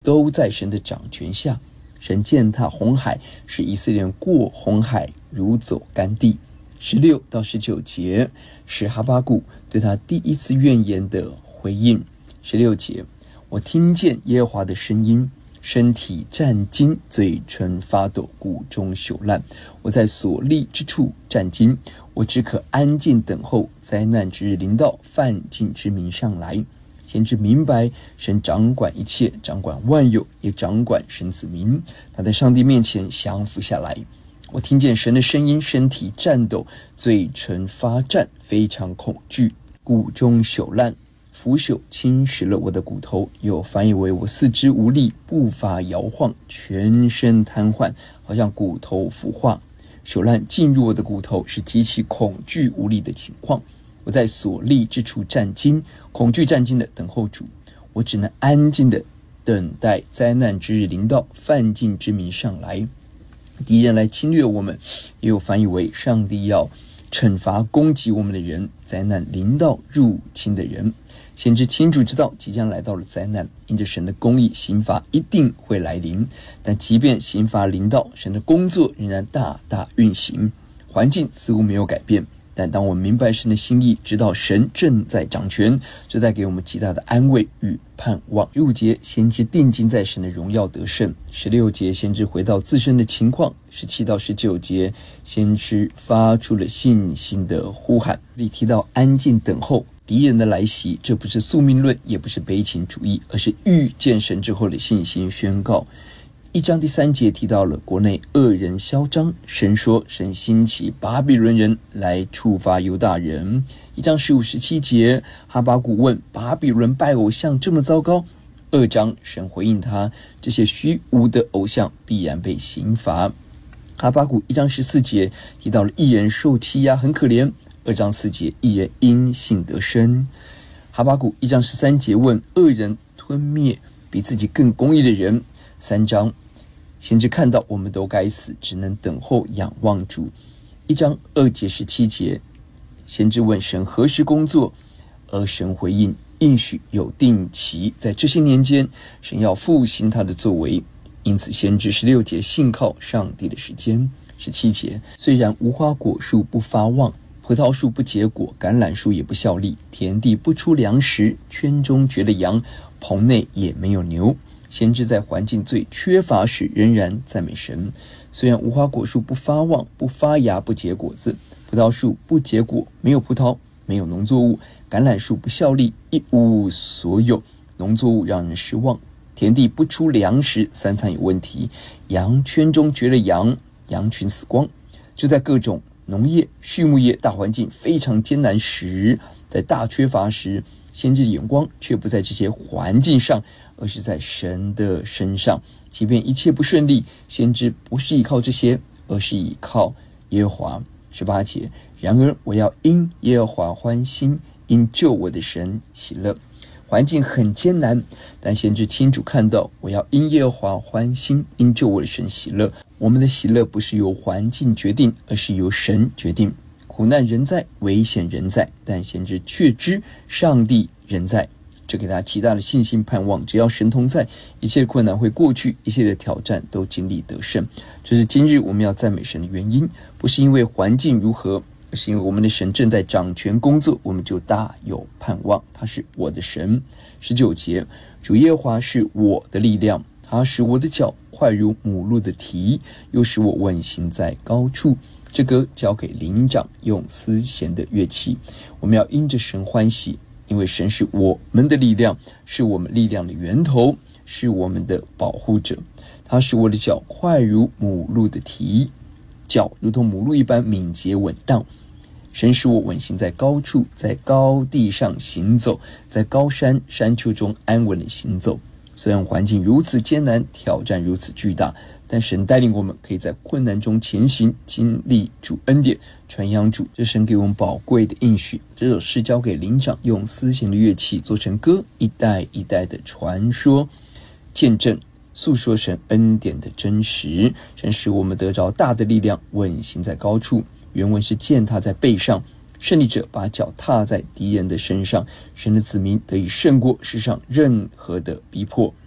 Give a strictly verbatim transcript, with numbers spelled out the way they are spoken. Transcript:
都在神的掌权下。神践踏红海，使以色列人过红海如走干地。十六到十九节是哈巴谷对他第一次怨言的回应。十六节，我听见耶和华的声音，身体战惊，嘴唇发抖，骨中朽烂。我在所立之处战惊，我只可安静等候灾难之日临到，犯禁之民上来。先知明白神掌管一切，掌管万有，也掌管神子民。他在上帝面前降服下来。我听见神的声音，身体颤抖，嘴唇发颤，非常恐惧，骨中朽烂。腐朽侵蚀了我的骨头，又翻译为我四肢无力，步伐摇晃，全身瘫痪，好像骨头腐化。朽烂进入我的骨头，是极其恐惧无力的情况。我在所立之处战惊，恐惧战惊的等候主。我只能安静的等待灾难之日临到，犯禁之民上来。敌人来侵略我们，也有翻译为上帝要惩罚攻击我们的人，灾难临到入侵的人。先知清楚知道即将来到了灾难，因着神的公义，刑罚一定会来临。但即便刑罚临到，神的工作仍然大大运行。环境似乎没有改变，但当我们明白神的心意，知道神正在掌权，这带给我们极大的安慰与盼望。十五节，先知定睛在神的荣耀得胜。十六节，先知回到自身的情况。十七到十九节，先知发出了信心的呼喊。这里提到安静等候敌人的来袭，这不是宿命论，也不是悲情主义，而是遇见神之后的信心宣告。一章第三节提到了国内恶人嚣张，神说神兴起巴比伦人来处罚犹大人。一章十五、十七节，哈巴谷问巴比伦拜偶像这么糟糕。二章神回应他，这些虚无的偶像必然被刑罚。哈巴谷一章十四节提到了义人受欺压很可怜。二章四节，义人因信得生。哈巴谷一章十三节问恶人吞灭比自己更公义的人。三章先知看到我们都该死，只能等候仰望主。一章二节十七节，先知问神何时工作，而神回应应许有定期，在这些年间神要复兴他的作为。因此先知十六节信靠上帝的时间。十七节，虽然无花果树不发旺，葡萄树不结果，橄榄树也不效力，田地不出粮食，圈中绝了羊，棚内也没有牛。先知在环境最缺乏时仍然赞美神。虽然无花果树不发旺，不发芽，不结果子，葡萄树不结果，没有葡萄，没有农作物，橄榄树不效力，一无所有，农作物让人失望，田地不出粮食，三餐有问题，羊圈中绝了羊，羊群死光。就在各种农业、畜牧业大环境非常艰难时，在大缺乏时，先知的眼光却不在这些环境上，而是在神的身上。即便一切不顺利，先知不是依靠这些，而是依靠耶和华。十八节，然而我要因耶和华欢心，因救我的神喜乐。环境很艰难，但先知清楚看到，我要因耶和华欢心，因救我的神喜乐。我们的喜乐不是由环境决定，而是由神决定。苦难人在，危险人在，但先知确知上帝人在，这给他极大的信心盼望。只要神同在，一切的困难会过去，一切的挑战都经历得胜。这是今日我们要赞美神的原因，不是因为环境如何，而是因为我们的神正在掌权工作，我们就大有盼望。他是我的神。十九节，主耶和华是我的力量，他使我的脚快如母鹿的蹄，又使我稳行在高处。这歌交给灵长，用丝弦的乐器。我们要因着神欢喜，因为神是我们的力量，是我们力量的源头，是我们的保护者。他使我的脚快如母鹿的蹄，脚如同母鹿一般敏捷稳当。神使我稳行在高处，在高地上行走，在高山山丘中安稳的行走。虽然环境如此艰难，挑战如此巨大，但神带领我们可以在困难中前行，经历主恩典，传扬主，这神给我们宝贵的应许。这首诗交给灵长，用丝弦的乐器做成歌，一代一代的传说，见证诉说神恩典的真实。神使我们得着大的力量，稳行在高处。原文是践踏在背上，胜利者把脚踏在敌人的身上，神的子民得以胜过世上任何的逼迫。